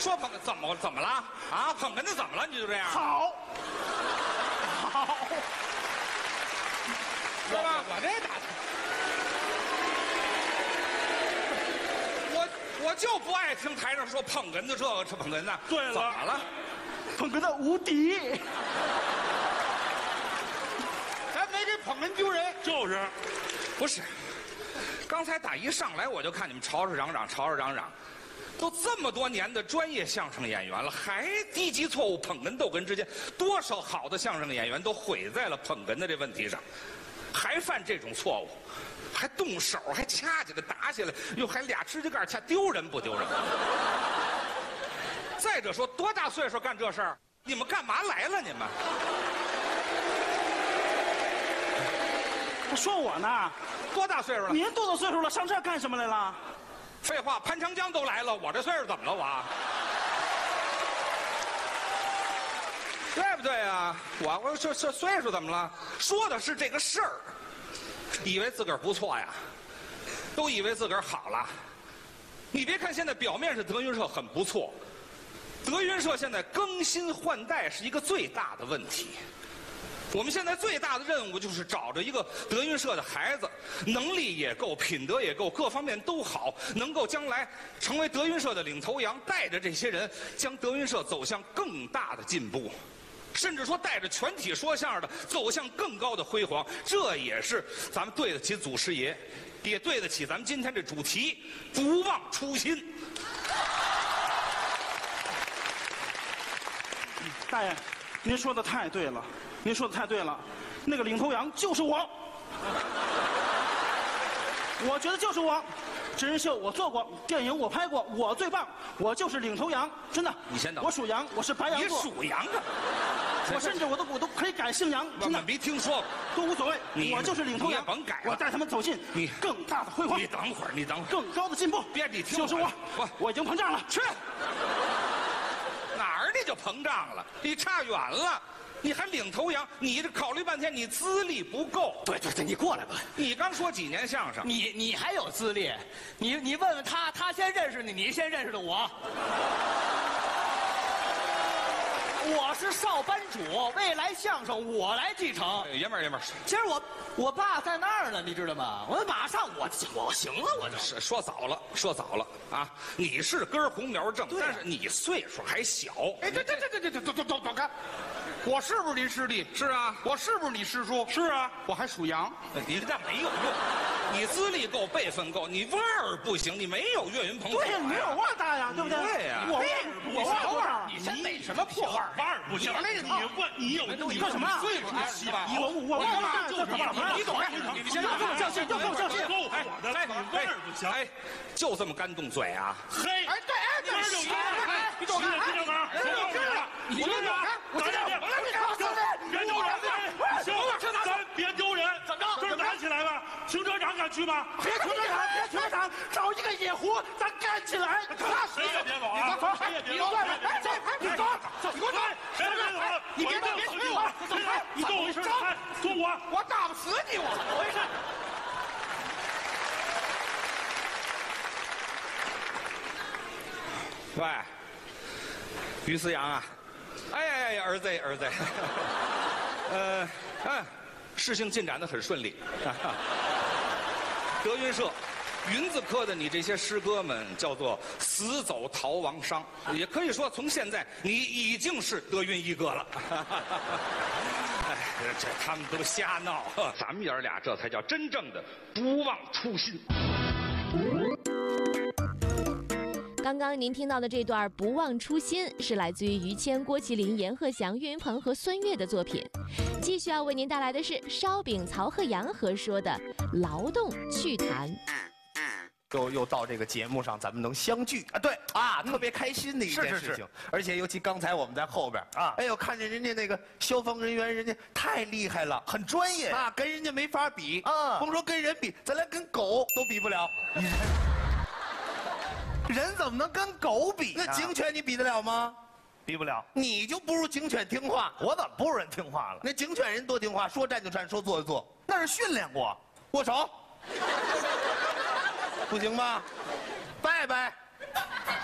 说捧哏怎么了啊？捧哏的怎么了？你就这样？ 好， 是吧？ 我这打我就不爱听台上说捧哏的这个捧哏的。 对了怎么了？ 捧哏的无敌，咱没给捧哏丢人。就是， 不是，刚才打一上来我就看你们吵吵嚷嚷，都这么多年的专业相声演员了，还低级错误捧哏逗哏之间，多少好的相声演员都毁在了捧哏的这问题上，还犯这种错误，还动手，还掐起来打起来，又还俩指甲盖掐，丢人不丢人？再者说，多大岁数干这事儿？你们干嘛来了？你们说我呢？ 多大岁数了？ 您多大岁数了？上这儿干什么来了？ 废话，潘长江都来了，我这岁数怎么了？我，对不对啊？我这岁数怎么了？说的是这个事儿，以为自个儿不错呀，都以为自个儿好了。你别看现在表面是德云社很不错，德云社现在更新换代是一个最大的问题。我们现在最大的任务就是找着一个德云社的孩子，能力也够，品德也够，各方面都好，能够将来成为德云社的领头羊，带着这些人将德云社走向更大的进步，甚至说带着全体说相声的走向更高的辉煌。这也是咱们对得起祖师爷，也对得起咱们今天这主题“不忘初心”。 大爷，您说的太对了，您说的太对了，那个领头羊就是我，我觉得就是我。真人秀我做过，电影我拍过，我最棒，我就是领头羊，真的。 你先等， 我属羊，我是白羊座。 你属羊啊？ 我甚至我都可以改姓杨，真的没听说过， 都无所谓。我就是领头羊， 甭改了， 我带他们走进更大的辉煌。 你等会儿， 更高的进步。 别你听， 就是我已经膨胀了。 去哪儿你就膨胀了？你差远了。你还领头羊？你这考虑半天，你资历不够。 对，你过来吧。 你刚说几年相声？ 你还有资历？你问问他，他先认识你，你先认识的我。我是少班主，未来相声我来继承。 爷们儿， 今儿我爸在那儿呢，你知道吗？我马上我行了，我就是说早了啊！你是根红苗正，但是你岁数还小。 哎，这，走开！我是不是您师弟？ 是啊。 我是不是你师叔？ 是啊。 我还属羊。 你这没有用，你资历够，辈分够，你腕儿不行，你没有岳云鹏。 对呀，你没有腕儿大呀，对不对？ 对呀。 我腕儿， 你先哪什么破腕儿？ 腕儿不行。你干什么？ 岁数稀巴。 我腕儿大， 就是你懂吗？ 你先要跟我较劲，要跟我较劲。 腕儿不行。哎，就这么干动嘴啊？ 嘿，哎对，你走开！你走开！我知道， 咱别丢人， 怎么着？ 这儿打起来了，停车场敢去吗？ 别停车场，找一个野湖，咱干起来！ 谁也别走啊！谁也别走！ 你走！你给我走！ 谁也别走！ 你别推我！ 你跟我一声，跟我打不死你！我怎么回事？ 喂，于思阳啊，哎，儿子，事情进展得很顺利。德云社云字科的你这些师哥们叫做死走逃亡商，也可以说从现在你已经是德云一哥了。哎，这他们都瞎闹，咱们爷儿俩这才叫真正的不忘初心。 刚刚您听到的这段《不忘初心》是来自于于谦、郭麒麟、阎鹤祥、岳云鹏和孙越的作品。继续要为您带来的是烧饼曹鹤阳合说的《劳动趣谈》。 又到这个节目上，咱们能相聚啊！对啊，特别开心的一件事情。而且尤其刚才我们在后边啊，哎呦，看见人家那个消防人员，人家太厉害了，很专业啊，跟人家没法比啊。甭说跟人比，咱连跟狗都比不了。人怎么能跟狗比呢？那警犬你比得了吗？ 比不了。 你就不如警犬听话。 我怎么不如人听话了？ 那警犬人多听话，说站就站，说坐就坐。 那是训练过。 握手，不行吧？拜拜。